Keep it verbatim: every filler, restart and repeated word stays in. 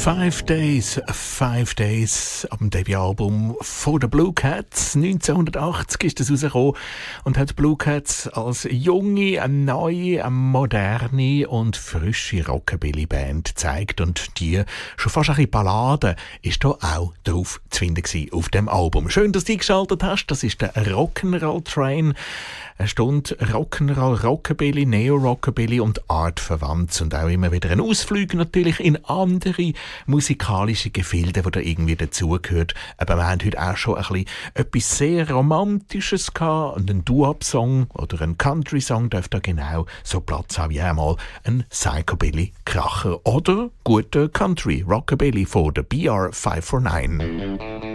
Five Days, Five Days, ab dem Debütalbum von den Blue Cats. neunzehnhundertachtzig ist das rausgekommen und hat Blue Cats als junge, eine neue, eine moderne und frische Rockabilly-Band gezeigt. Und die, schon fast ein bisschen Ballade, ist da auch drauf zu finden gewesen auf dem Album. Schön, dass du eingeschaltet hast. Das ist der Rock'n'Roll Train. Eine Stunde Rock'n'Roll, Rockabilly, Neo-Rockabilly und Artverwandt und auch immer wieder ein Ausflug natürlich in andere musikalische Gefilde, die da irgendwie dazugehört. Aber wir haben heute auch schon ein bisschen etwas sehr Romantisches gehabt und ein Doo-Wop-Song oder ein Country-Song dürfte da genau so Platz haben wie einmal ein Psychobilly-Kracher oder guter Country, Rockabilly von der B R fünf vier neun.